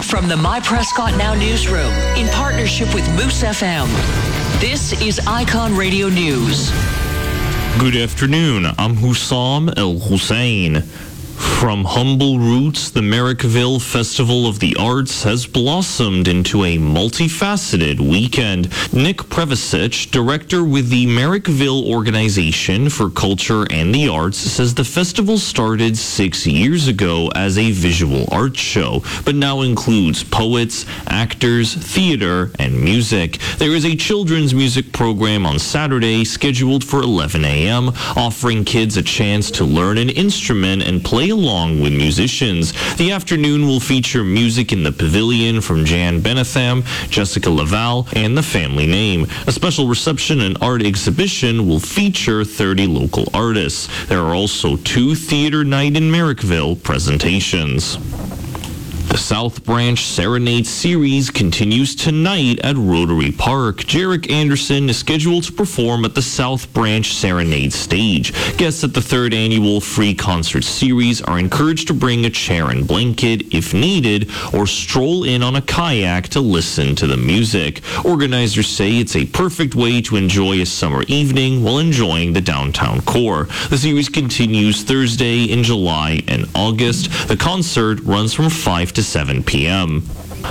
From the My Prescott Now newsroom, in partnership with Moose FM, this is Icon Radio News. Good afternoon. I'm Hussam El Hussein. From humble roots, the Merrickville Festival of the Arts has blossomed into a multifaceted weekend. Nick Prevasic, director with the Merrickville Organization for Culture and the Arts, says the festival started 6 years ago as a visual arts show, but now includes poets, actors, theater, and music. There is a children's music program on Saturday scheduled for 11 a.m., offering kids a chance to learn an instrument and play along with musicians. The afternoon will feature music in the pavilion from Jan Benatham, Jessica Laval, and The Family Name. A special reception and art exhibition will feature 30 local artists. There are also 2 Theater Night in Merrickville presentations. The South Branch Serenade Series continues tonight at Rotary Park. Jarek Anderson is scheduled to perform at the South Branch Serenade stage. Guests at the 3rd annual free concert series are encouraged to bring a chair and blanket if needed, or stroll in on a kayak to listen to the music. Organizers say it's a perfect way to enjoy a summer evening while enjoying the downtown core. The series continues Thursday in July and August. The concert runs from 5 to 7 p.m.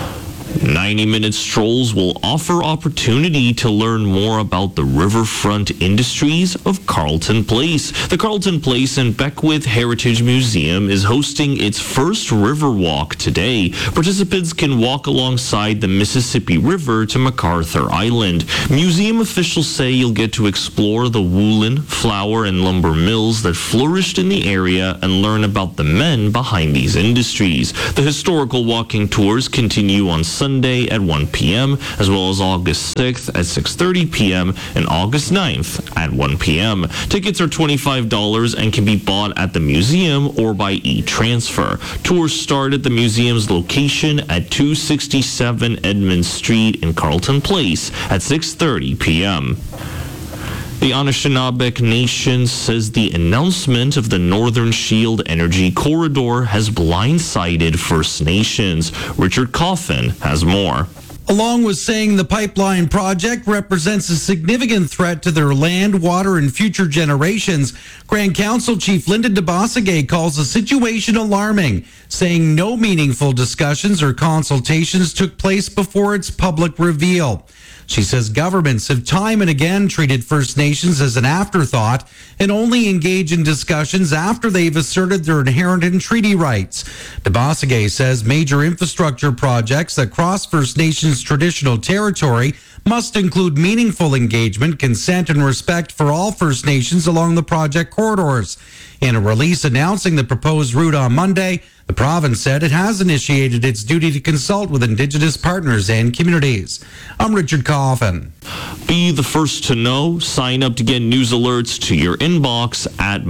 90-minute strolls will offer opportunity to learn more about the riverfront industries of Carleton Place. The Carleton Place and Beckwith Heritage Museum is hosting its first river walk today. Participants can walk alongside the Mississippi River to MacArthur Island. Museum officials say you'll get to explore the woolen, flour, and lumber mills that flourished in the area and learn about the men behind these industries. The historical walking tours continue on Sunday at 1 p.m., as well as August 6th at 6:30 p.m. and August 9th at 1 p.m. Tickets are $25 and can be bought at the museum or by e-transfer. Tours start at the museum's location at 267 Edmund Street in Carleton Place at 6:30 p.m. The Anishinaabe Nation says the announcement of the Northern Shield Energy Corridor has blindsided First Nations. Richard Coffin has more. Along with saying the pipeline project represents a significant threat to their land, water, and future generations, Grand Council Chief Linda DeBossegay calls the situation alarming, saying no meaningful discussions or consultations took place before its public reveal. She says governments have time and again treated First Nations as an afterthought and only engage in discussions after they've asserted their inherent and treaty rights. DeBossegay says major infrastructure projects that cross First Nations traditional territory must include meaningful engagement, consent, and respect for all First Nations along the project corridors. In a release announcing the proposed route on Monday, the province said it has initiated its duty to consult with Indigenous partners and communities. I'm Richard Coffin. Be the first to know. Sign up to get news alerts to your inbox at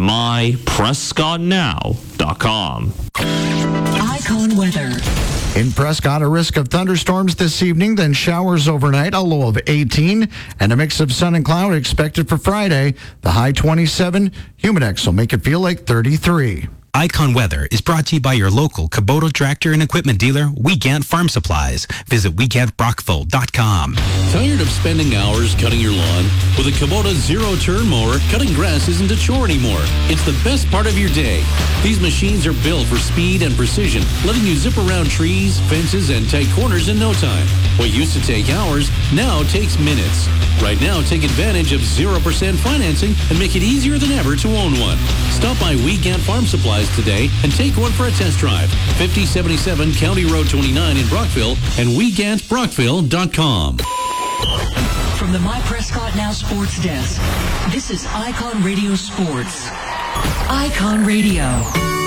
myprescottnow.com. Icon weather. In Prescott, a risk of thunderstorms this evening, then showers overnight, a low of 18, and a mix of sun and cloud expected for Friday. The high 27, Humidex will make it feel like 33. Icon Weather is brought to you by your local Kubota tractor and equipment dealer, Wiegand Farm Supplies. Visit WiegandBrockville.com. Tired of spending hours cutting your lawn? With a Kubota zero-turn mower, cutting grass isn't a chore anymore. It's the best part of your day. These machines are built for speed and precision, letting you zip around trees, fences, and tight corners in no time. What used to take hours now takes minutes. Right now, take advantage of 0% financing and make it easier than ever to own one. Stop by Wiegand Farm Supplies today and take one for a test drive. 5077 County Road 29 in Brockville and WiegandBrockville.com. From the My Prescott Now Sports Desk, this is Icon Radio Sports. Icon Radio.